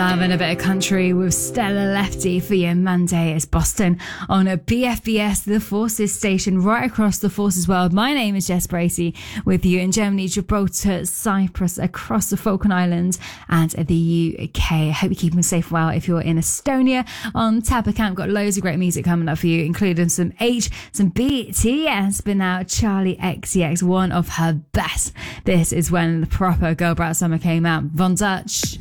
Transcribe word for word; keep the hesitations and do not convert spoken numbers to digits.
love and a bit of country with Stella Lefty for your Monday. It's Boston on a B F B S, the Forces station right across the Forces world. My name is Jess Bracey with you in Germany, Gibraltar, Cyprus, across the Falkland Islands and the U K. I hope you're keeping safe well if you're in Estonia. On tap account, got loads of great music coming up for you, including some H, some B T S, but now Charlie X C X, one of her best. This is when the proper Girl Brat Summer came out. Von Dutch.